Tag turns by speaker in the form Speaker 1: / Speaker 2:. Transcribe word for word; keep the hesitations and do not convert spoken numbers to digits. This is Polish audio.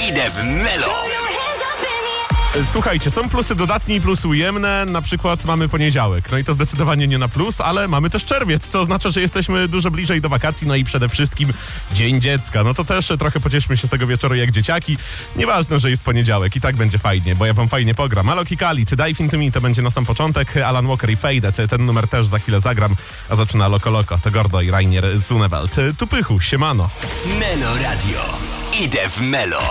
Speaker 1: Idę w Melo.
Speaker 2: Słuchajcie, są plusy dodatnie i plusy ujemne. Na przykład mamy poniedziałek. No i to zdecydowanie nie na plus, ale mamy też czerwiec, co oznacza, że jesteśmy dużo bliżej do wakacji. No i przede wszystkim Dzień Dziecka. No to też trochę pocieszmy się z tego wieczoru jak dzieciaki. Nieważne, że jest poniedziałek. I tak będzie fajnie, bo ja wam fajnie pogram. Alok i Kali, Ty Dive Into Me to będzie na sam początek. Alan Walker i Fade, ten numer też za chwilę zagram. A zaczyna Loko Loko, to Gordo i Rainier Zunewald. Tu Pychu, siemano.
Speaker 1: Melo Radio. Idę w Melo.